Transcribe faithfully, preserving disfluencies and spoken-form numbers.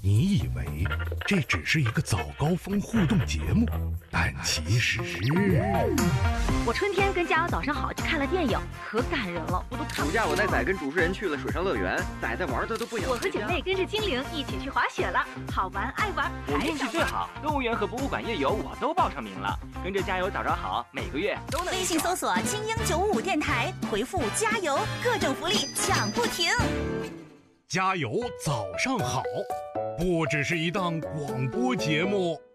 你以为这只是一个早高峰互动节目，但其实…… 我春天跟加油早上好去看了电影，可感人了，我都看不。 暑假我带仔跟主持人去了水上乐园，仔仔玩的都不行。 我和姐妹跟着精灵一起去滑雪了，好玩爱玩。 我运气最好，动物园和博物馆夜游我都报上名了。跟着加油早上好，每个月都能。 微信搜索“精英九五五电台”，回复“加油”，各种福利抢不停。 加油早上好，不只是一档广播节目。